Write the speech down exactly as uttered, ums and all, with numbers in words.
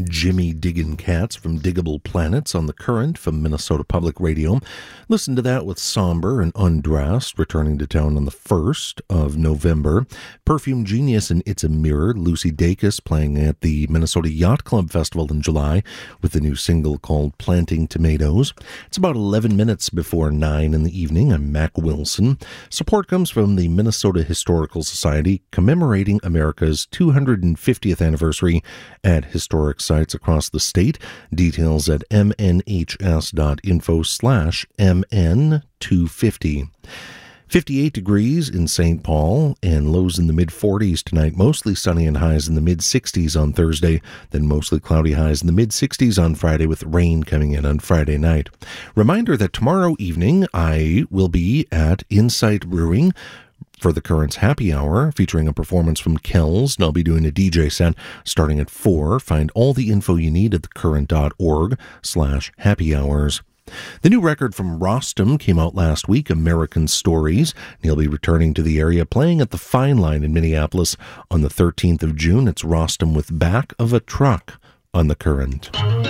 Jimmy Diggin' Cats from Diggable Planets on the Current from Minnesota Public Radio. Listen to that with Somber and Undressed, returning to town on the first of November. Perfume Genius and It's a Mirror, Lucy Dacus playing at the Minnesota Yacht Club Festival in July with the new single called Planting Tomatoes. It's about eleven minutes before nine in the evening. I'm Mac Wilson. Support comes from the Minnesota Historical Society, commemorating America's two hundred fiftieth anniversary at historic sites across the state. Details at mnhs.info slash mn250. fifty-eight degrees in Saint Paul and lows in the mid forties tonight. Mostly sunny and highs in the mid sixties on Thursday, then mostly cloudy highs in the mid sixties on Friday with rain coming in on Friday night. Reminder that tomorrow evening I will be at Insight Brewing for the Current's Happy Hour, featuring a performance from Kells, and I'll be doing a D J set starting at four. Find all the info you need at thecurrent.org slash happy hours. The new record from Rostam came out last week, American Stories, and he'll be returning to the area, playing at the Fine Line in Minneapolis on the thirteenth of June. It's Rostam with Back of a Truck on the Current.